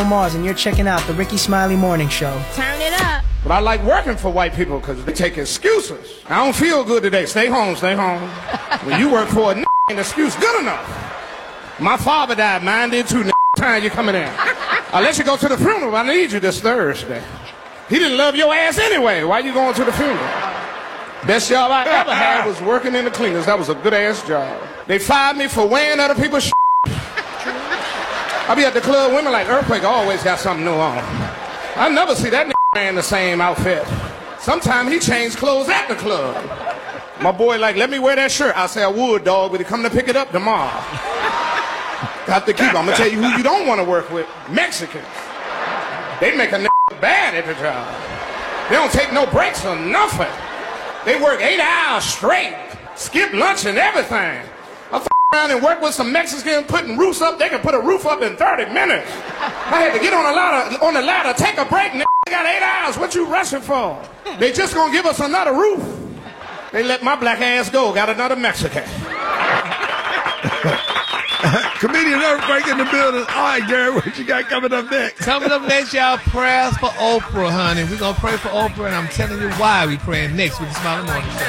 Mars, and you're checking out the Ricky Smiley Morning Show. Turn it up. But I like working for white people because they take excuses. I don't feel good today. Stay home, stay home. When you work for a ain't an excuse good enough. My father died, mine did too. Time you coming in. I'll let you go to the funeral. I need you this Thursday. He didn't love your ass anyway. Why you going to the funeral? Best job I ever had was working in the cleaners. That was a good ass job. They fired me for wearing other people's shit. I be at the club, women like Earthquake always got something new on. I never see that wearing the same outfit. Sometimes he changed clothes at the club. My boy like, let me wear that shirt. I say I would, dog, but he come to pick it up tomorrow. Got to keep it. I'm gonna tell you who you don't want to work with. Mexicans. They make a bad at the job. They don't take no breaks or nothing. They work 8 hours straight, skip lunch and everything. I around and work with some Mexicans putting roofs up. They can put a roof up in 30 minutes. I had to get on the ladder, take a break, and they got 8 hours. What you rushing for? They just gonna give us another roof. They let my black ass go, got another Mexican. Comedian Earthquake in the building. All right, Gary, what you got coming up next? Coming up next, y'all, prayers for Oprah, honey. We're going to pray for Oprah, and I'm telling you why we praying next with the Smiley Morning Show.